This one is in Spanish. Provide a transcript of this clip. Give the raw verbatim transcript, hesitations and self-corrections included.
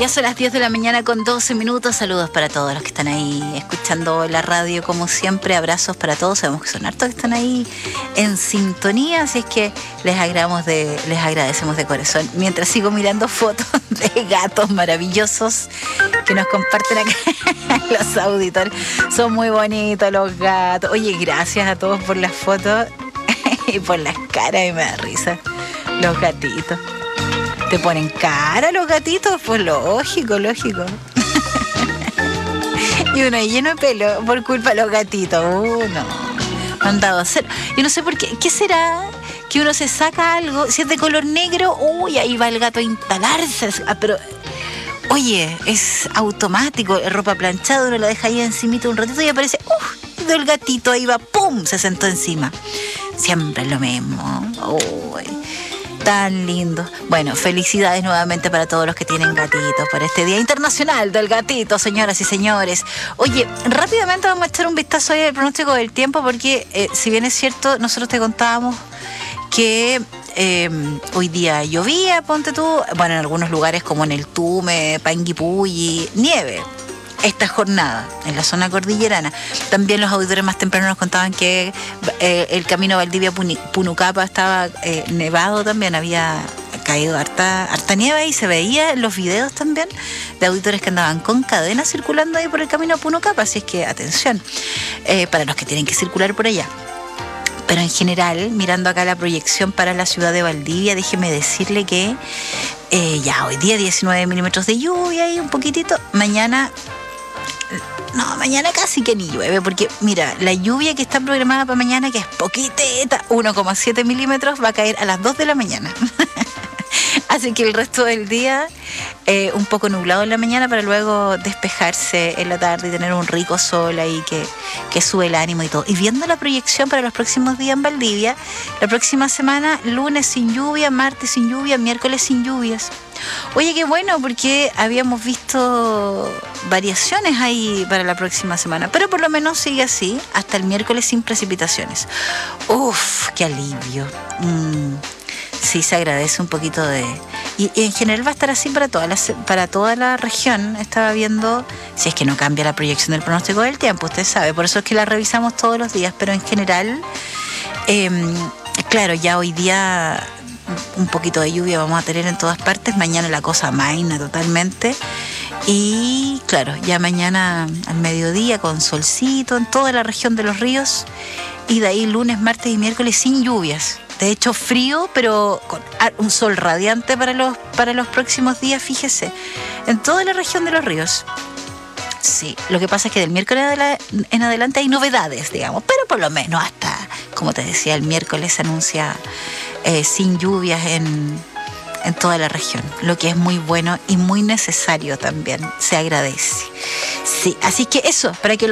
Ya son las diez de la mañana con doce minutos. Saludos para todos los que están ahí escuchando la radio como siempre. Abrazos para todos. Sabemos que son hartos que están ahí en sintonía, así es que les agradecemos de, les agradecemos de corazón. Mientras sigo mirando fotos de gatos maravillosos que nos comparten acá los auditores. Son muy bonitos los gatos. Oye, gracias a todos por las fotos y por las caras, y me da risa. Los gatitos. ¿Te ponen cara los gatitos? Pues lógico, lógico. Y uno lleno de pelo por culpa de los gatitos. Uh, no. Mandado a hacer. Yo no sé por qué. ¿Qué será? Que uno se saca algo. Si es de color negro, uy, ahí va el gato a instalarse. Ah, pero, oye, es automático. Ropa planchada, uno la deja ahí encimita un ratito y aparece, uff, el gatito ahí va, pum, se sentó encima. Siempre es lo mismo. Uy. Tan lindo. Bueno, felicidades nuevamente para todos los que tienen gatitos por este Día Internacional del Gatito, señoras y señores. Oye, rápidamente vamos a echar un vistazo ahí al pronóstico del tiempo porque, eh, si bien es cierto, nosotros te contábamos que eh, hoy día llovía, ponte tú, bueno, en algunos lugares como en el Tume, Panguipulli, nieve. Esta jornada en la zona cordillerana. También los auditores más temprano nos contaban que eh, el camino Valdivia-Punucapa estaba eh, nevado también, había caído harta, harta nieve y se veía en los videos también de auditores que andaban con cadenas circulando ahí por el camino Punucapa, así es que atención eh, para los que tienen que circular por allá. Pero en general, mirando acá la proyección para la ciudad de Valdivia, déjeme decirle que eh, ya hoy día diecinueve milímetros de lluvia y un poquitito, mañana... No, mañana casi que ni llueve, porque mira, la lluvia que está programada para mañana, que es poquitita, uno coma siete milímetros, va a caer a las dos de la mañana. Así que el resto del día, eh, un poco nublado en la mañana para luego despejarse en la tarde y tener un rico sol ahí que, que sube el ánimo y todo. Y viendo la proyección para los próximos días en Valdivia, la próxima semana, lunes sin lluvia, martes sin lluvia, miércoles sin lluvias. Oye, qué bueno, porque habíamos visto variaciones ahí para la próxima semana, pero por lo menos sigue así hasta el miércoles sin precipitaciones. Uf, qué alivio. Mm, sí, se agradece un poquito de... Y, y en general va a estar así para toda, la, para toda la región. Estaba viendo, si es que no cambia la proyección del pronóstico del tiempo, usted sabe, por eso es que la revisamos todos los días, pero en general, eh, claro, ya hoy día... un poquito de lluvia vamos a tener en todas partes. Mañana la cosa amaina totalmente. Y claro, ya mañana al mediodía con solcito en toda la región de los ríos. Y de ahí lunes, martes y miércoles sin lluvias. De hecho, frío, pero con un sol radiante para los, para los próximos días, fíjese. En toda la región de los ríos. Sí, lo que pasa es que del miércoles en adelante hay novedades, digamos. Pero por lo menos hasta, como te decía, el miércoles se anuncia... Eh, sin lluvias en, en toda la región, lo que es muy bueno y muy necesario también, se agradece. Sí, así que eso, para que